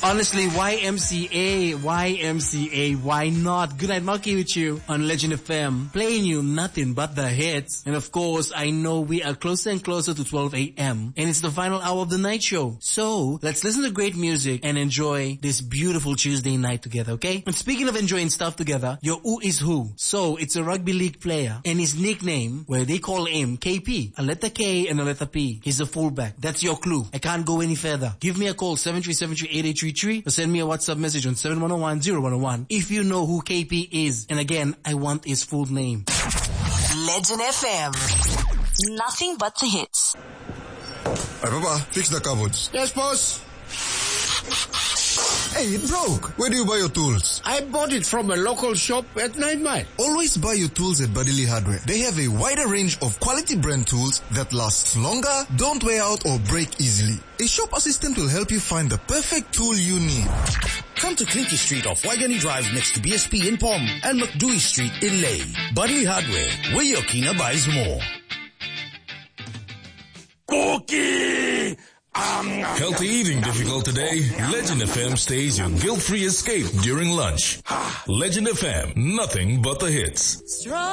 Honestly, YMCA, YMCA, why not? Good night, Monkey with you on Legend FM, playing you nothing but the hits. And of course, I know we are closer and closer to 12 a.m. and it's the final hour of the night show. So, let's listen to great music and enjoy this beautiful Tuesday night together, okay? And speaking of enjoying stuff together, your who is who. So, it's a rugby league player and his nickname, where they call him KP, a letter K and a letter P. He's a fullback. That's your clue. I can't go any further. Give me a call, 7373833, or send me a WhatsApp message on 7101-0101 if you know who KP is. And again, I want his full name. Legend FM. Nothing but the hits. Hey, Papa, fix the cupboards. Yes, boss. Hey, it broke. Where do you buy your tools? I bought it from a local shop at 9 Mile. Always buy your tools at Badili Hardware. They have a wider range of quality brand tools that last longer, don't wear out or break easily. A shop assistant will help you find the perfect tool you need. Come to Clinky Street off Waigani Drive next to BSP in Pom and McDewey Street in Lay. Badili Hardware, where your Kina buys more. Cookie! Healthy eating difficult today? Legend FM stays your guilt-free escape during lunch. Legend FM, nothing but the hits.